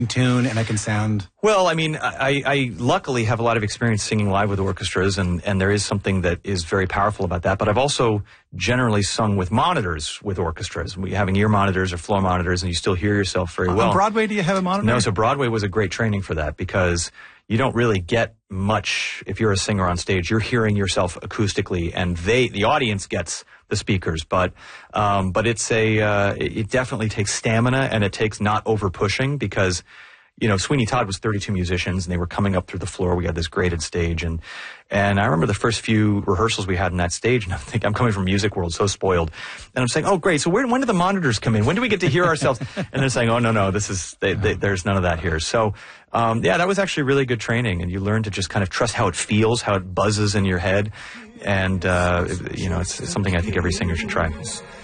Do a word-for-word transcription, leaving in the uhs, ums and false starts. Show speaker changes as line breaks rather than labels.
tune and I can sound?
Well, I mean, I, I luckily have a lot of experience singing live with orchestras, and, and there is something that is very powerful about that. But I've also generally sung with monitors with orchestras. We having ear monitors or floor monitors, and you still hear yourself very well.
On Broadway, do you have a monitor?
No, so Broadway was a great training for that because you don't really get much if you're a singer on stage. You're hearing yourself acoustically, and they, the audience gets the speakers. But um, but it's a uh, it definitely takes stamina, and it takes not over pushing because, you know, Sweeney Todd was thirty-two musicians, and they were coming up through the floor. We had this graded stage, and and I remember the first few rehearsals we had in that stage, and I think I'm coming from music world, so spoiled, and I'm saying, oh great, so where, when do the monitors come in? When do we get to hear ourselves? And they're saying, oh no no, this is they, they, there's none of that here. So um, yeah, that was actually really good training, and you learn to just kind of trust how it feels, how it buzzes in your head, and uh, you know, it's, it's something I think every singer should try.